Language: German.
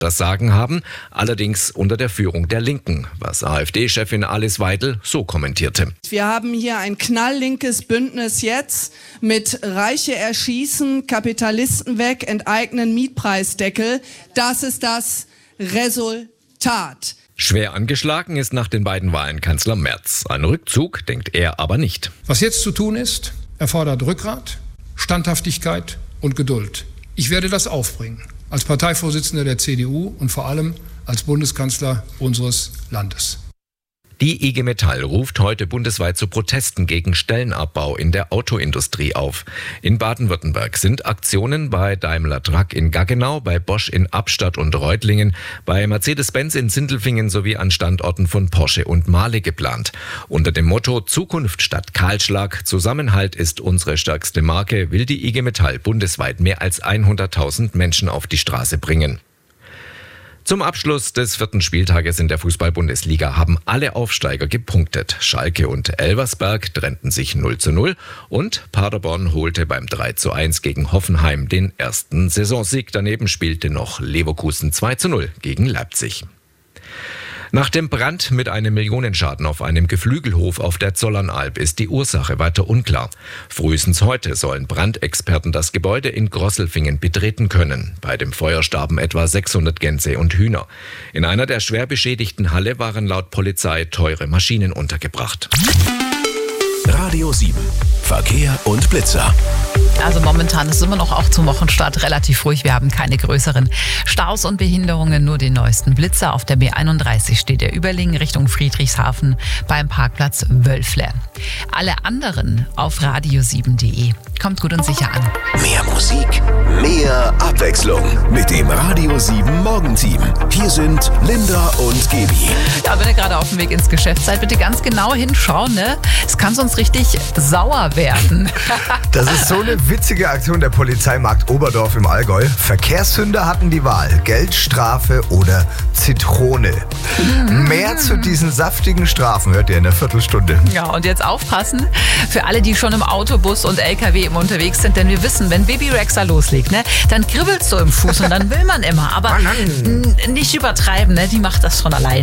das Sagen haben, allerdings unter der Führung der Linken, was AfD-Chefin Alice Weidel so kommentierte. Wir haben hier ein knalllinkes Bündnis jetzt mit Reiche erschießen, Kapitalisten weg, enteignen, Mietpreisdeckel. Das ist das Resultat. Schwer angeschlagen ist nach den beiden Wahlen Kanzler Merz. Ein Rückzug denkt er aber nicht. Was jetzt zu tun ist, erfordert Rückgrat, Standhaftigkeit und Geduld. Ich werde das aufbringen. Als Parteivorsitzender der CDU und vor allem als Bundeskanzler unseres Landes. Die IG Metall ruft heute bundesweit zu Protesten gegen Stellenabbau in der Autoindustrie auf. In Baden-Württemberg sind Aktionen bei Daimler Truck in Gaggenau, bei Bosch in Abstadt und Reutlingen, bei Mercedes-Benz in Sindelfingen sowie an Standorten von Porsche und Mahle geplant. Unter dem Motto Zukunft statt Kahlschlag, Zusammenhalt ist unsere stärkste Marke, will die IG Metall bundesweit mehr als 100.000 Menschen auf die Straße bringen. Zum Abschluss des 4. Spieltages in der Fußball-Bundesliga haben alle Aufsteiger gepunktet. Schalke und Elversberg trennten sich 0:0 und Paderborn holte beim 3:1 gegen Hoffenheim den ersten Saisonsieg. Daneben spielte noch Leverkusen 2:0 gegen Leipzig. Nach dem Brand mit einem Millionenschaden auf einem Geflügelhof auf der Zollernalb ist die Ursache weiter unklar. Frühestens heute sollen Brandexperten das Gebäude in Grosselfingen betreten können. Bei dem Feuer starben etwa 600 Gänse und Hühner. In einer der schwer beschädigten Halle waren laut Polizei teure Maschinen untergebracht. Radio 7. Verkehr und Blitzer. Also momentan ist es immer noch auch zum Wochenstart relativ ruhig. Wir haben keine größeren Staus und Behinderungen, nur den neuesten Blitzer. Auf der B31 steht der Überlingen Richtung Friedrichshafen beim Parkplatz Wölfle. Alle anderen auf radio7.de. Kommt gut und sicher an. Mehr Musik, mehr Abwechslung mit dem Radio 7 Morgenteam. Hier sind Linda und Gaby. Ja, wenn ihr gerade auf dem Weg ins Geschäft seid, bitte ganz genau hinschauen, ne? Es kann sonst richtig sauer werden. Das ist so eine witzige Aktion der Polizei Markt Oberdorf im Allgäu. Verkehrssünder hatten die Wahl, Geldstrafe oder Zitrone. Mehr zu diesen saftigen Strafen hört ihr in einer Viertelstunde. Ja, und jetzt aufpassen für alle, die schon im Autobus und LKW immer unterwegs sind, denn wir wissen, wenn Baby Rexha loslegt, ne, dann kribbelt's so im Fuß und dann will man immer, aber nicht übertreiben, ne, die macht das von allein.